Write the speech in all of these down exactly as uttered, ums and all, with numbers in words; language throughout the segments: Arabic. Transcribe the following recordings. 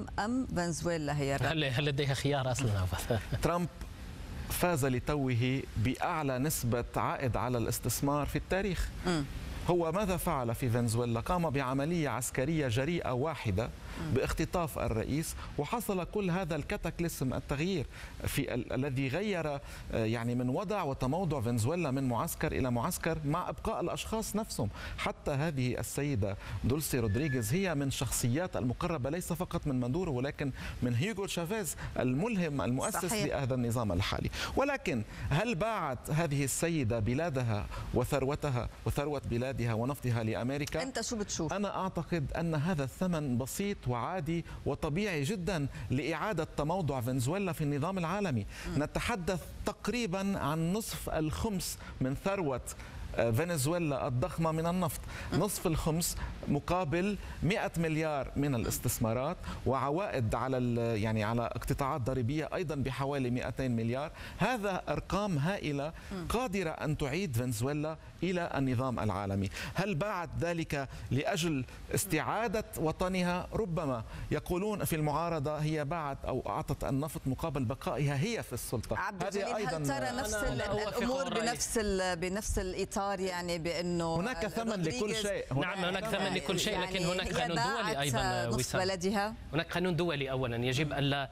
العالم أم فنزويلا هي الرابحة؟ هل هل لديها خيار أصلا؟ ترامب فاز لتوه بأعلى نسبة عائد على الاستثمار في التاريخ. م. هو ماذا فعل في فنزويلا؟ قام بعملية عسكرية جريئة واحدة باختطاف الرئيس، وحصل كل هذا الكاتاكليسم، التغيير في ال الذي غير يعني من وضع وتموضع فنزويلا من معسكر إلى معسكر مع إبقاء الأشخاص نفسهم. حتى هذه السيدة دولسي رودريغيز هي من شخصيات المقربة ليس فقط من مادورو ولكن من هيغو تشافيز الملهم المؤسس صحيح. لهذا النظام الحالي. ولكن هل باعت هذه السيدة بلادها وثروتها وثروة بلادها ونفطها لأمريكا؟ أنت شو بتشوف؟ أنا أعتقد أن هذا الثمن بسيط وعادي وطبيعي جدا لإعادة تموضع فنزويلا في النظام العالمي. م. نتحدث تقريبا عن نصف الخمس من ثروة فنزويلا الضخمة من النفط، نصف الخمس مقابل مئة مليار من الاستثمارات وعوائد على يعني على اقتطاعات ضريبية أيضا بحوالي مئتين مليار. هذا أرقام هائلة قادرة أن تعيد فنزويلا إلى النظام العالمي. هل باعت ذلك لأجل استعادة وطنها؟ ربما. يقولون في المعارضة هي باعت أو أعطت النفط مقابل بقائها هي في السلطة. عبد الجليل، هل ترى نفس الأمور بنفس بنفس الإطار؟ يعني بأنه هناك ثمن لكل شيء. نعم هناك ثمن لكل شيء، لكن يعني هناك قانون دولي أيضا نصف بلدها. هناك قانون دولي أولا يجب أن لا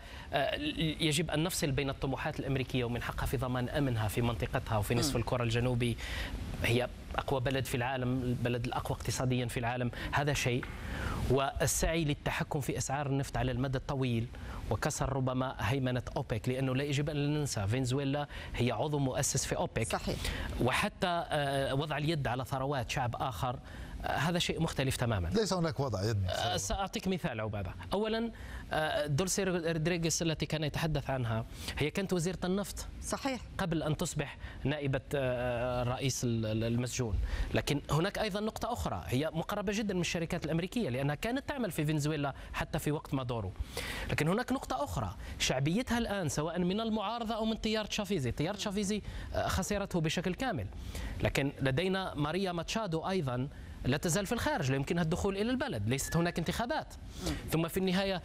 يجب أن نفصل بين الطموحات الأمريكية ومن حقها في ضمان أمنها في منطقتها وفي نصف الكرة الجنوبي. هي أقوى بلد في العالم، البلد الأقوى اقتصاديا في العالم، هذا شيء. والسعي للتحكم في أسعار النفط على المدى الطويل وكسر ربما هيمنة أوبك، لأنه لا يجب أن ننسى فنزويلا هي عضو مؤسس في أوبك. صحيح. وحتى وضع اليد على ثروات شعب آخر هذا شيء مختلف تماما. ليس هناك وضع يد. سأعطيك مثال عبادة. أولا دولسي رودريغيز التي كان يتحدث عنها هي كانت وزيرة النفط صحيح قبل أن تصبح نائبة رئيس المسجون. لكن هناك أيضا نقطة أخرى، هي مقربة جدا من الشركات الأمريكية لأنها كانت تعمل في فنزويلا حتى في وقت مادورو. لكن هناك نقطة أخرى، شعبيتها الآن سواء من المعارضة أو من تيار تشافيزي. تيار تشافيزي خسرته بشكل كامل، لكن لدينا ماريا ماتشادو أيضا لا تزال في الخارج، لا يمكنها الدخول إلى البلد، ليست هناك انتخابات. ثم في النهاية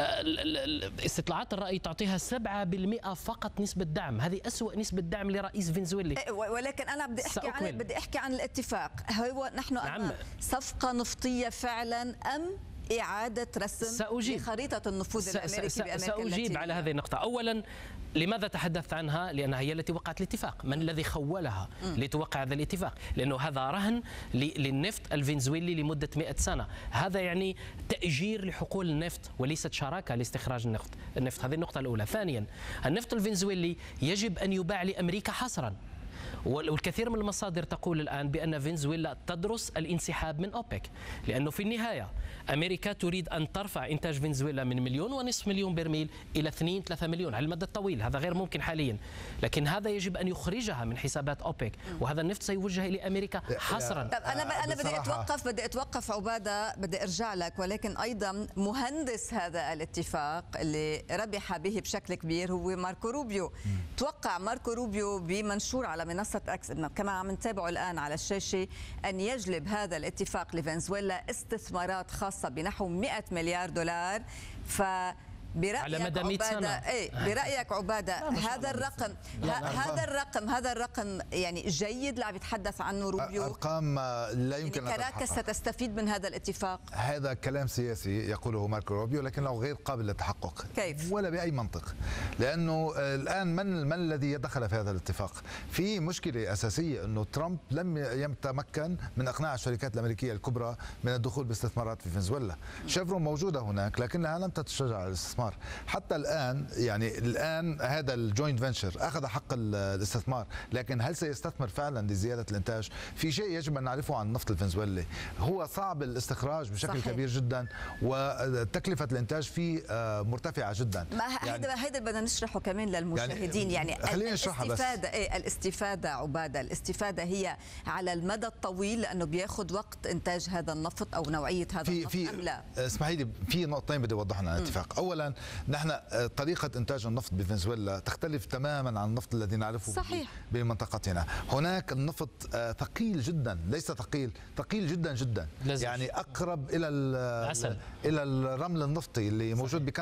استطلاعات الرأي تعطيها سبعة بالمئة فقط نسبة دعم. هذه أسوأ نسبة دعم لرئيس فنزويلي. ولكن أنا بدي أحكي عن بدي أحكي عن الاتفاق. هو نحن نعم. صفقة نفطية فعلا أم إعادة رسم سأجيب. لخريطة النفوذ الأمريكي بأمريكا سأجيب اللاتينية. على هذه النقطة. أولا لماذا تحدثت عنها؟ لأنها هي التي وقعت الاتفاق. من الذي خولها م. لتوقع هذا الاتفاق؟ لأنه هذا رهن للنفط الفنزويلي لمدة مئة سنة. هذا يعني تأجير لحقول النفط وليست شراكة لاستخراج النفط. النفط هذه النقطة الأولى. ثانيا النفط الفنزويلي يجب أن يباع لأمريكا حصرا، والكثير من المصادر تقول الآن بأن فنزويلا تدرس الانسحاب من أوبك، لأنه في النهاية أمريكا تريد أن ترفع إنتاج فنزويلا من مليون ونصف مليون برميل إلى اثنين ثلاثة مليون على المدى الطويل. هذا غير ممكن حاليا، لكن هذا يجب أن يخرجها من حسابات أوبك، وهذا النفط سيوجه إلى أمريكا حصرا. طب أنا أنا بدي أتوقف بدي أتوقف عبادة، بدي أرجع لك، ولكن أيضا مهندس هذا الاتفاق اللي ربح به بشكل كبير هو ماركو روبيو. توقع ماركو روبيو بمنشور على منصة أكس كما عم نتابعه الآن على الشاشة أن يجلب هذا الاتفاق لفنزويلا استثمارات خاصة بنحو مئة مليار دولار. ف برأيك على مدى مئة سنة. ايه برأيك عبادة هذا الرقم هذا الرقم هذا الرقم يعني جيد اللي عم يتحدث عنه روبيو؟ ارقام لا يمكن يعني كاراكاس ستستفيد من هذا الاتفاق؟ هذا كلام سياسي يقوله ماركو روبيو لكنه غير قابل للتحقق. كيف؟ ولا بأي منطق، لأنه الآن من من الذي دخل في هذا الاتفاق؟ في مشكلة أساسية أنه ترامب لم يتمكن من إقناع الشركات الأمريكية الكبرى من الدخول باستثمارات في فنزويلا. شيفرون موجودة هناك لكنها لم تتشجع على الاستثمار حتى الآن. يعني الآن هذا الجوينت فينشر أخذ حق الاستثمار، لكن هل سيستثمر فعلا لزيادة الإنتاج؟ في شيء يجب أن نعرفه عن النفط الفنزويلي، هو صعب الاستخراج بشكل صحيح. كبير جدا، وتكلفة الإنتاج فيه مرتفعة جدا. ما يعني هذا بدنا نشرحه كمان للمشاهدين. يعني, يعني خلينا نشرحها بس. الاستفادة إيه الاستفادة عبادة الإستفادة هي على المدى الطويل لأنه بياخذ وقت إنتاج هذا النفط أو نوعية هذا في النفط في أم لا؟ اسمحي لي، في نقطتين بدي أوضحهم عن الاتفاق. أولا نحن طريقة إنتاج النفط بفنزويلا تختلف تماما عن النفط الذي نعرفه صحيح. بمنطقتنا. هناك النفط ثقيل جدا، ليس ثقيل، ثقيل جدا جدا، يعني أقرب إلى إلى الرمل النفطي اللي موجود بكندا.